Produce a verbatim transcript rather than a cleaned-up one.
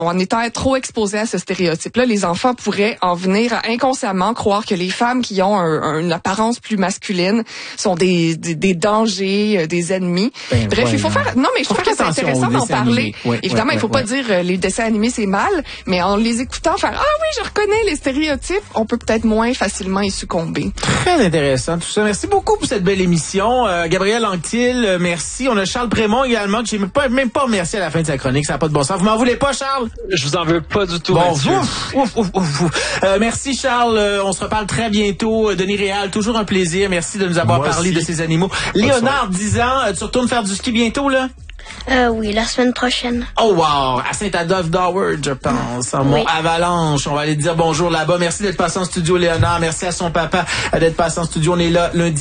En étant trop exposés à ce stéréotype-là, les enfants pourraient en venir à inconsciemment croire que les femmes qui ont un, un, une apparence plus masculine sont des, des, des dangers, des ennemis. Ben, Bref, ouais, il faut non. faire... Non, mais je trouve que c'est intéressant d'en parler. Ouais, Évidemment, ouais, il faut ouais, pas ouais. dire euh, les dessins animés, c'est mal, mais en les écoutant, faire « Ah oui, je reconnais les stéréotypes », on peut peut-être moins facilement y succomber. Très intéressant tout ça. Merci beaucoup pour cette belle émission. Euh, Gabrielle Anctil, euh, merci. On a Charles Prémont également, que j'ai même pas, même pas remercié à la fin de sa chronique. Ça n'a pas de bon sens. Vous m'en voulez pas, Charles? Je vous en veux pas du tout. Bon, ouf, ouf, ouf, ouf. Euh, merci Charles, euh, on se reparle très bientôt. Denis Réal, toujours un plaisir. Merci de nous avoir Moi parlé aussi. de ces animaux. Léonard, dix ans, euh, tu retournes faire du ski bientôt, là? Euh, oui, la semaine prochaine. Oh wow, à Saint-Adolphe d'Howard, je pense. En Mont Avalanche, on va aller te dire bonjour là-bas. Merci d'être passé en studio, Léonard. Merci à son papa d'être passé en studio. On est là lundi.